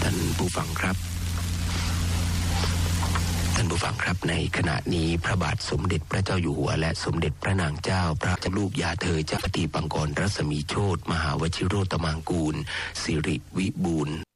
ท่านผู้ฟังครับในขณะนี้พระบาทสมเด็จพระเจ้าอยู่หัวและสมเด็จพระนางเจ้าพระเจ้าลูกยาเธอเจ้าปฏิปังกรรัศมีโชติมหาวชิโรตมังกูลสิริวิบูลย์